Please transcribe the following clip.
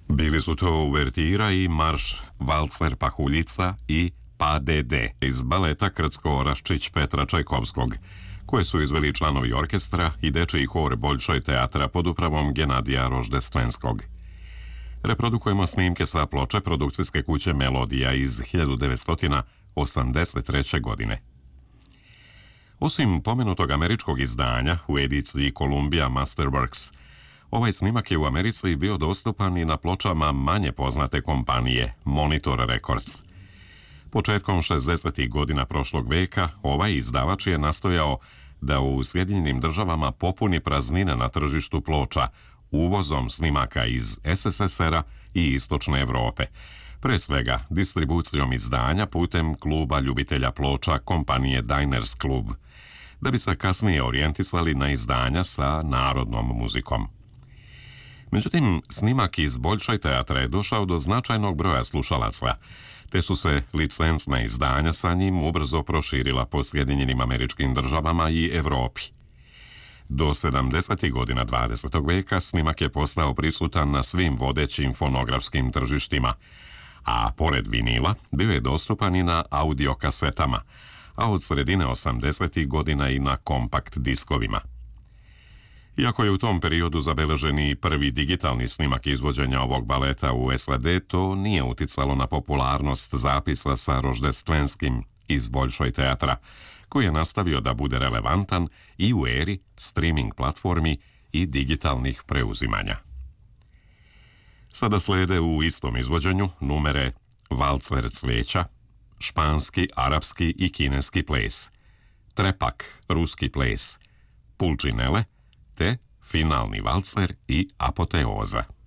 Bili su to uvertira i marš Valcer Pahuljica i Pa DD iz baleta Krcko-Oraščić Petra Čajkovskog, koje su izveli članovi orkestra i dečiji hor Boljšoj teatra pod upravom Genadija Roždestvenskog. Reprodukujemo snimke sa ploče produkcijske kuće Melodija iz 1983. godine. Osim pomenutog američkog izdanja u ediciji Columbia Masterworks, ovaj snimak je u Americi bio dostupan i na pločama manje poznate kompanije Monitor Records. Početkom 60. godina prošlog veka ovaj izdavač je nastojao da u Sjedinjenim državama popuni praznine na tržištu ploča uvozom snimaka iz SSSR-a i Istočne Europe, pre svega distribucijom izdanja putem kluba ljubitelja ploča kompanije Diners Club, da bi se kasnije orijentisali na izdanja sa narodnom muzikom. Međutim, snimak iz Boljšoj teatra je došao do značajnog broja slušalaca, te su se licencna izdanja sa njim ubrzo proširila po Sjedinjenim Američkim Državama i Evropi. Do 70. godina 20. veka snimak je postao prisutan na svim vodećim fonografskim tržištima, a pored vinila bio je dostupan i na audio kasetama, a od sredine 80. godina i na kompakt diskovima. Iako je u tom periodu zabeležen i prvi digitalni snimak izvođenja ovog baleta u SAD, to nije uticalo na popularnost zapisa sa Roždestvenskim iz Boljšoj teatra, koji je nastavio da bude relevantan i u eri streaming platformi i digitalnih preuzimanja. Sada slede u istom izvođenju numere Valcer cvijeća, španski, arapski i kineski ples, trepak, ruski ples, pulčinele, te finalni valcer i apoteoza.